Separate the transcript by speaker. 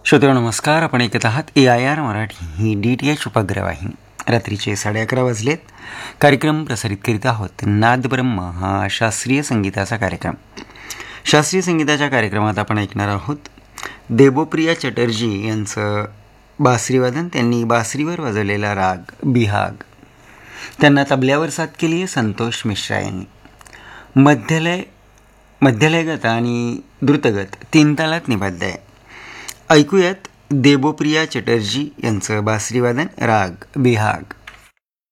Speaker 1: श्रोते नमस्कार. आपण ऐकत आहात AIR मराठी ही DTH उपग्रहवाहिनी. रात्रीचे 11:30 वाजलेत. कार्यक्रम प्रसारित करीत आहोत नाद ब्रह्म हा शास्त्रीय संगीताचा कार्यक्रम. शास्त्रीय संगीताच्या कार्यक्रमात आपण ऐकणार आहोत देवप्रिया चटर्जी यांचं बासरीवादन. त्यांनी बासरीवर वाजवलेला राग बिहाग. त्यांना तबल्यावर साथ केली आहे संतोष मिश्रा यांनी. मध्यलयगत आणि द्रुतगत 3 तालात निबद्ध आहे. ऐकूयात देवप्रिया चटर्जी यांचं बासरीवादन राग बिहाग.